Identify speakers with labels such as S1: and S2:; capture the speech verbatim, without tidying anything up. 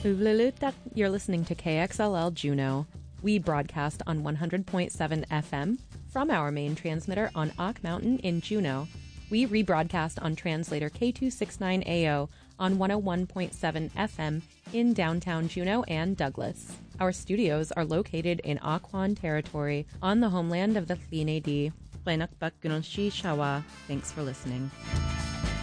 S1: Uvlulutak, you're listening to K X L L Juneau. We broadcast on one hundred point seven F M from our main transmitter on Ock Mountain in Juneau. We rebroadcast on translator K two sixty-nine A O on one oh one point seven F M in downtown Juneau and Douglas. Our studios are located in Occoquan territory on the homeland of the Tlin Nadi. Thanks for listening.